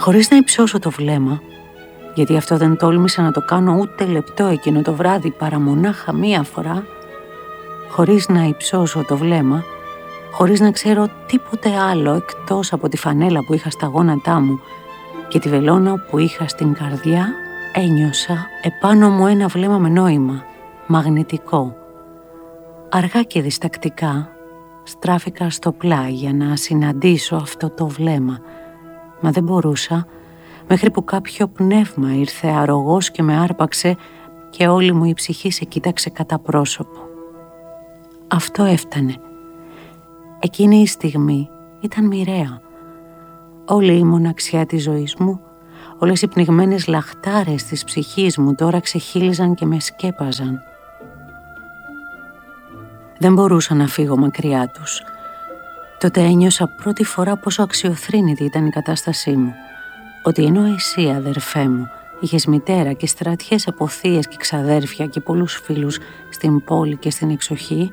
Χωρίς να υψώσω το βλέμμα, γιατί αυτό δεν τόλμησα να το κάνω ούτε λεπτό εκείνο το βράδυ παρά μονάχα μία φορά, χωρίς να υψώσω το βλέμμα, χωρίς να ξέρω τίποτε άλλο εκτός από τη φανέλα που είχα στα γόνατά μου και τη βελόνα που είχα στην καρδιά, ένιωσα επάνω μου ένα βλέμμα με νόημα, μαγνητικό. Αργά και διστακτικά στράφηκα στο πλάι για να συναντήσω αυτό το βλέμμα, μα δεν μπορούσα, μέχρι που κάποιο πνεύμα ήρθε αρρωγός και με άρπαξε και όλη μου η ψυχή σε κοίταξε κατά πρόσωπο. Αυτό έφτανε. Εκείνη η στιγμή ήταν μοιραία. Όλη η μοναξιά της ζωής μου, όλες οι πνιγμένες λαχτάρες της ψυχής μου τώρα ξεχύλιζαν και με σκέπαζαν. Δεν μπορούσα να φύγω μακριά τους. Τότε ένιωσα πρώτη φορά πόσο αξιοθρήνητη ήταν η κατάστασή μου. Ότι ενώ εσύ, αδερφέ μου, είχες μητέρα και στρατιές από θείες και ξαδέρφια και πολλούς φίλους στην πόλη και στην εξοχή,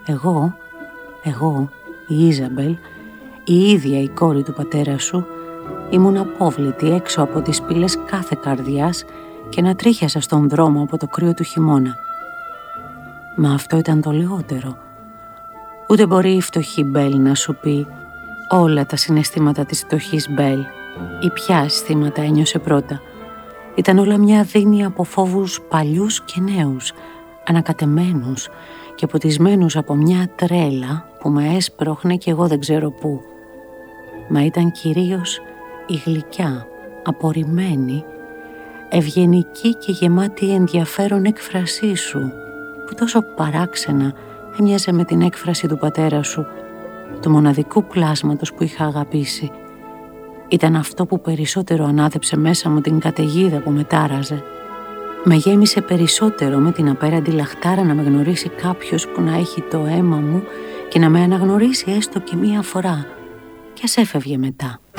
εγώ, η Ιζαμπέλ, η ίδια η κόρη του πατέρα σου, ήμουν απόβλητη έξω από τις πύλες κάθε καρδιάς και να τρίχιασα στον δρόμο από το κρύο του χειμώνα. Μα αυτό ήταν το λιγότερο. Ούτε μπορεί η φτωχή Μπέλ να σου πει όλα τα συναισθήματα της φτωχής Μπέλ. Ή ποια αισθήματα ένιωσε πρώτα. Ήταν όλα μια αδύνη από φόβους παλιούς και νέους, ανακατεμένους και ποτισμένους από μια τρέλα που με έσπροχνε και εγώ δεν ξέρω πού. Μα ήταν κυρίως η γλυκιά, απορριμμένη, ευγενική και γεμάτη ενδιαφέρον έκφρασή σου, που τόσο παράξενα έμοιαζε με την έκφραση του πατέρα σου, του μοναδικού πλάσματος που είχα αγαπήσει. Ήταν αυτό που περισσότερο ανάδεψε μέσα μου την καταιγίδα που με τάραζε. Με γέμισε περισσότερο με την απέραντη λαχτάρα να με γνωρίσει κάποιος που να έχει το αίμα μου και να με αναγνωρίσει έστω και μία φορά, κι ας έφευγε μετά.